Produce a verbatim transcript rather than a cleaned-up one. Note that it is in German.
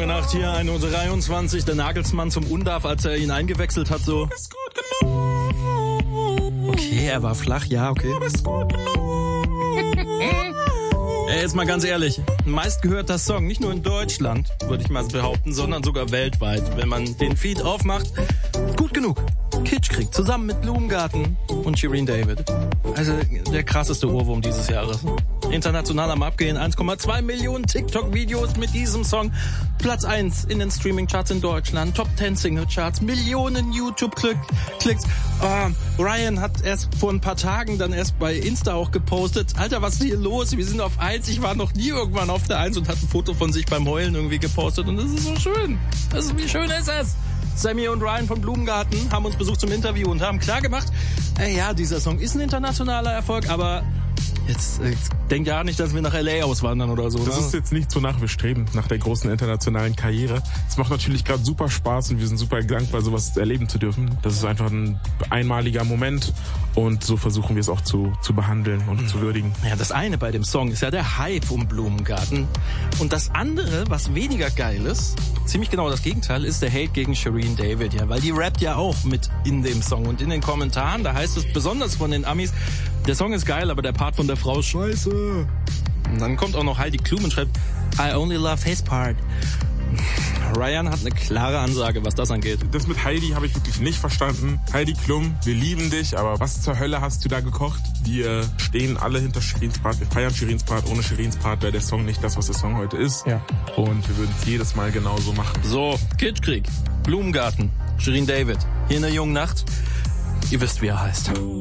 junge Nacht hier, eine Uhr dreiundzwanzig, der Nagelsmann zum Undarf, als er ihn eingewechselt hat, so. Ist gut genug. Okay, er war flach, ja, okay. Du bist gut genug. Ey, jetzt mal ganz ehrlich, meistgehörter Song, nicht nur in Deutschland, würde ich mal behaupten, sondern sogar weltweit, wenn man den Feed aufmacht. Gut genug. Kitschkrieg, zusammen mit Blumengarten und Shirin David. Also der krasseste Ohrwurm dieses Jahres. International am Abgehen, eins Komma zwei Millionen TikTok-Videos mit diesem Song. Platz eins in den Streaming-Charts in Deutschland, Top zehn Single-Charts, Millionen YouTube-Klicks. Oh, Ryan hat erst vor ein paar Tagen dann erst bei Insta auch gepostet. Alter, was ist hier los? Wir sind auf eins. Ich war noch nie irgendwann auf der eins und hat ein Foto von sich beim Heulen irgendwie gepostet. Und das ist so schön. Das ist, wie schön ist es? Sammy und Ryan von Blumengarten haben uns besucht zum Interview und haben klar gemacht, äh, ja, dieser Song ist ein internationaler Erfolg, aber jetzt, jetzt denk ja nicht, dass wir nach L A auswandern oder so. Das ne? ist jetzt nicht, wonach wir streben, nach der großen internationalen Karriere. Es macht natürlich gerade super Spaß und wir sind super dankbar, sowas erleben zu dürfen. Das ist einfach ein einmaliger Moment und so versuchen wir es auch zu, zu behandeln und mhm. zu würdigen. Ja, das eine bei dem Song ist ja der Hype um Blumengarten. Und das andere, was weniger geil ist, ziemlich genau das Gegenteil, ist der Hate gegen Shirin David, ja, weil die rappt ja auch mit in dem Song und in den Kommentaren, da heißt es besonders von den Amis, der Song ist geil, aber der Part von der Frau ist scheiße. Und dann kommt auch noch Heidi Klum und schreibt, I only love his part. Ryan hat eine klare Ansage, was das angeht. Das mit Heidi habe ich wirklich nicht verstanden. Heidi Klum, wir lieben dich, aber was zur Hölle hast du da gekocht? Wir stehen alle hinter Shirins Part, wir feiern Shirins Part. Ohne Shirins Part wäre der Song nicht das, was der Song heute ist. Ja. Und wir würden es jedes Mal genauso machen. So, Kitschkrieg, Blumengarten, Shirin David, hier in der jungen Nacht. Ihr wisst, wie er heißt.